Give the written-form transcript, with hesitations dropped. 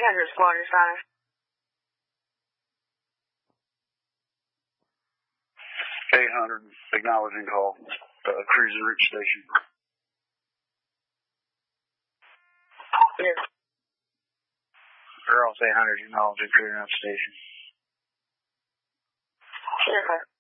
800 squad responding. 800, acknowledging call. Cruiser reach station. Yes. Girls 800, acknowledging clearing up station. Yes, sir.